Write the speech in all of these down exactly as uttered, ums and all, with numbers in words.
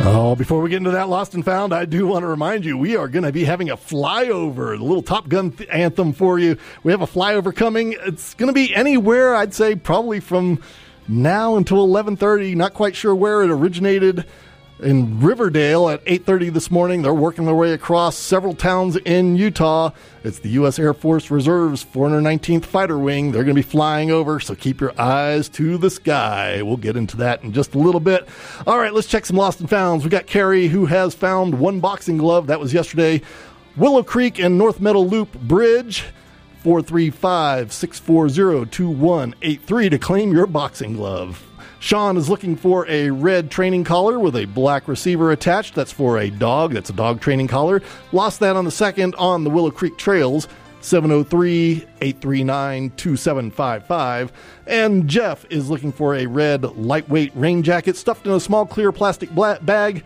Oh, before we get into that Lost and Found, I do want to remind you, we are going to be having a flyover, a little Top Gun th- anthem for you. We have a flyover coming. It's going to be anywhere, I'd say, probably from now until eleven thirty. Not quite sure where it originated. In Riverdale at eight thirty this morning. They're working their way across several towns in Utah. It's the U S Air Force Reserve's four hundred nineteenth Fighter Wing. They're going to be flying over, so keep your eyes to the sky. We'll get into that in just a little bit. All right, let's check some Lost and Founds. We got Carrie, who has found one boxing glove. That was yesterday. Willow Creek and North Meadow Loop Bridge. four three five, six four zero, two one eight three to claim your boxing glove. Sean is looking for a red training collar with a black receiver attached. That's for a dog. That's a dog training collar. Lost that on the second on the Willow Creek Trails. seven oh three, eight three nine, two seven five five. And Jeff is looking for a red lightweight rain jacket stuffed in a small clear plastic black bag.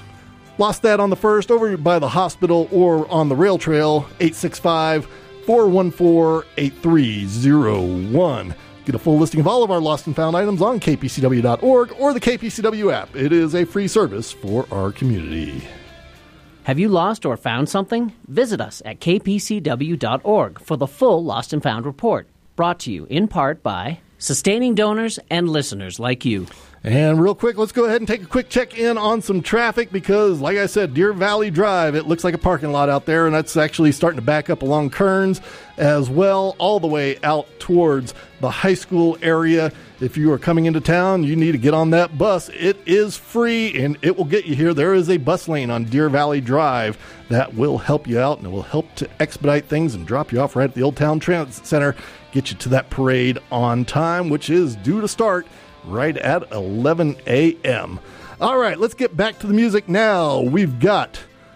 Lost that on the first over by the hospital or on the rail trail. eight six five, four one four, eight three zero one. Get a full listing of all of our Lost and Found items on k p c w dot org or the K P C W app. It is a free service for our community. Have you lost or found something? Visit us at k p c w dot org for the full Lost and Found report. Brought to you in part by sustaining donors and listeners like you. And real quick, let's go ahead and take a quick check-in on some traffic because, like I said, Deer Valley Drive, it looks like a parking lot out there, and that's actually starting to back up along Kearns as well, all the way out towards the high school area. If you are coming into town, you need to get on that bus. It is free, and it will get you here. There is a bus lane on Deer Valley Drive that will help you out, and it will help to expedite things and drop you off right at the Old Town Transit Center, get you to that parade on time, which is due to start right at eleven a.m. All right, let's get back to the music now. We've got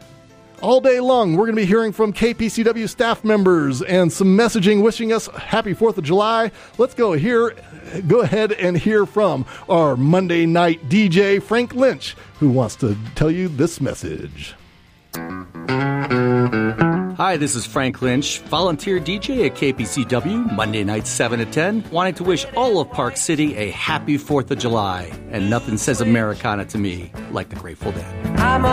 all day long, we're going to be hearing from K P C W staff members and some messaging wishing us happy fourth of July. Let's go here, go ahead and hear from our Monday night D J, Frank Lynch, who wants to tell you this message. Hi, this is Frank Lynch, volunteer D J at K P C W, Monday nights seven to ten, wanting to wish all of Park City a happy fourth of July. And nothing says Americana to me like the Grateful Dead. I'm a